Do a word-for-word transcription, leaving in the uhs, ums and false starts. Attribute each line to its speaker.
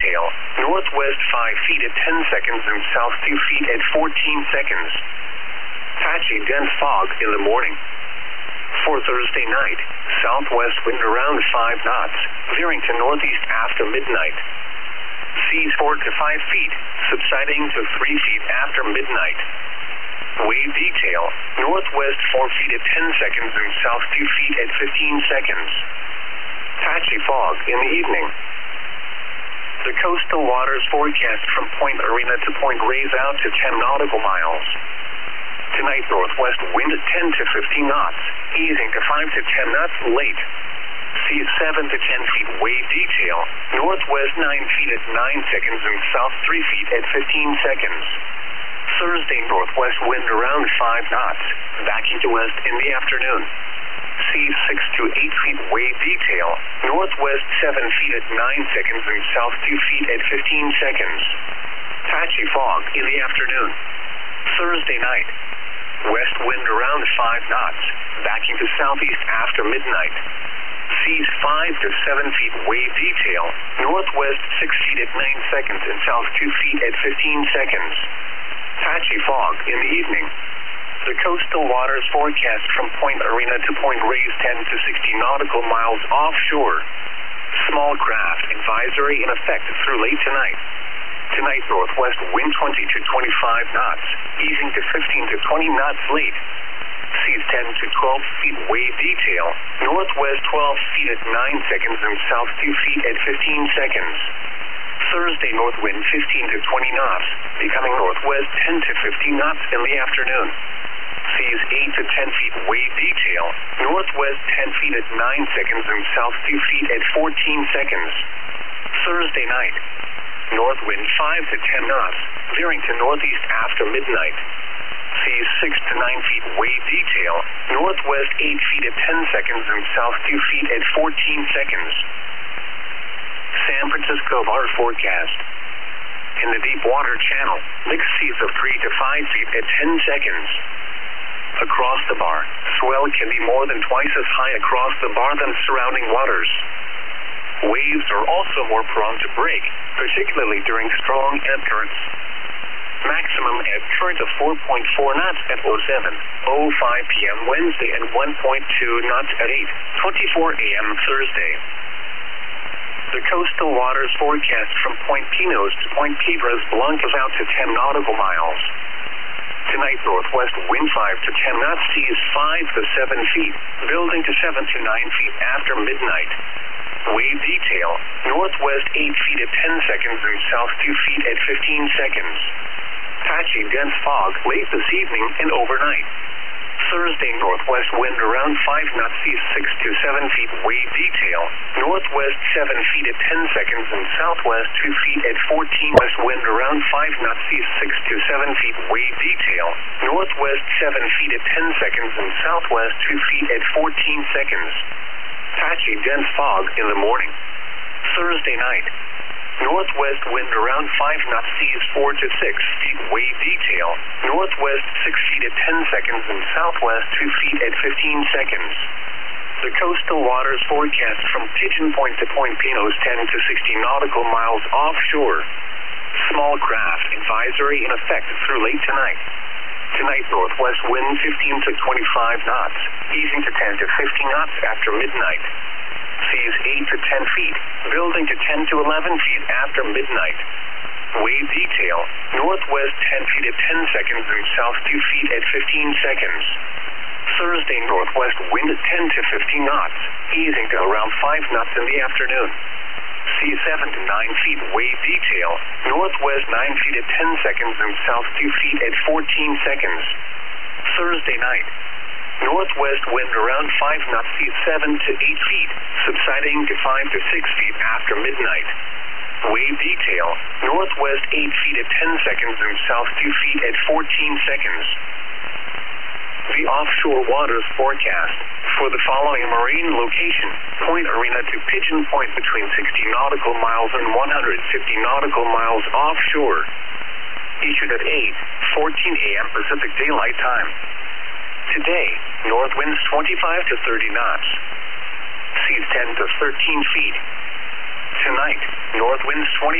Speaker 1: detail, northwest five feet at ten seconds and south two feet at fourteen seconds. Patchy dense fog in the morning. For Thursday night, southwest wind around five knots, veering to northeast after midnight. Seas four to five feet, subsiding to three feet after midnight. Wave detail, northwest four feet at ten seconds and south two feet at fifteen seconds. Patchy fog in the evening. The coastal waters forecast from Point Arena to Point Reyes out to ten nautical miles. Tonight, northwest wind at ten to fifteen knots, easing to five to ten knots late. Seas seven to ten feet wave detail, northwest nine feet at nine seconds and south three feet at fifteen seconds. Thursday, northwest wind around five knots, backing to west in the afternoon. Seas six to eight feet wave detail, northwest seven feet at nine seconds and south two feet at fifteen seconds. Patchy fog in the afternoon. Thursday night, west wind around five knots, backing to southeast after midnight. Seas five to seven feet wave detail, northwest six feet at nine seconds and south two feet at fifteen seconds. Patchy fog in the evening. The coastal waters forecast from Point Arena to Point Reyes ten to sixty nautical miles offshore. Small craft advisory in effect through late tonight. Tonight, northwest wind twenty to twenty-five knots, easing to fifteen to twenty knots late. Seas ten to twelve feet wave detail, northwest twelve feet at nine seconds and south two feet at fifteen seconds. Thursday, north wind fifteen to twenty knots, becoming northwest ten to fifteen knots in the afternoon. Seas eight to ten feet wave detail, northwest ten feet at nine seconds and south two feet at fourteen seconds. Thursday night, north wind five to ten knots, veering to northeast after midnight. Seas six to nine feet wave detail, northwest eight feet at ten seconds and south two feet at fourteen seconds. San Francisco Bar forecast. In the deep water channel, mixed seas of three to five feet at ten seconds. Across the bar, swell can be more than twice as high across the bar than surrounding waters. Waves are also more prone to break, particularly during strong ebb currents. Maximum ebb current of four point four knots at oh seven oh five p m Wednesday and one point two knots at eight twenty-four a m Thursday. The coastal waters forecast from Point Pinos to Point Piedras Blancas out to ten nautical miles. Tonight, northwest wind five to ten knots, seas five to seven feet, building to seven to nine feet after midnight. Wave detail, northwest eight feet at ten seconds and south two feet at fifteen seconds. Patchy dense fog late this evening and overnight. Thursday, northwest wind around five knots, seas six to seven feet wave detail, northwest seven feet at ten seconds and southwest two feet at fourteen. West wind around five knots, seas six to seven feet wave detail, northwest seven feet at ten seconds and southwest two feet at fourteen seconds. Patchy dense fog in the morning. Thursday night, northwest wind around five knots, seas four to six feet wave detail, northwest six feet at ten seconds and southwest two feet at fifteen seconds. The coastal waters forecast from Pigeon Point to Point Pinos ten to sixty nautical miles offshore. Small craft advisory in effect through late tonight. Tonight, northwest wind fifteen to twenty-five knots, easing to ten to fifteen knots after midnight. Seas eight to ten feet, building to ten to eleven feet after midnight. Wave detail, northwest ten feet at ten seconds and south two feet at fifteen seconds. Thursday, northwest wind at ten to fifteen knots, easing to around five knots in the afternoon. Seas seven to nine feet wave detail, northwest nine feet at ten seconds and south two feet at fourteen seconds. Thursday night, northwest wind around five knots, seas seven to eight feet, subsiding to five to six feet after midnight. Wave detail, northwest eight feet at ten seconds and south two feet at fourteen seconds. The offshore waters forecast for the following marine location: Point Arena to Pigeon Point between sixty nautical miles and one hundred fifty nautical miles offshore. Issued at eight fourteen a m Pacific Daylight Time. Today, north winds twenty-five to thirty knots. Seas ten to thirteen feet. Tonight, north winds twenty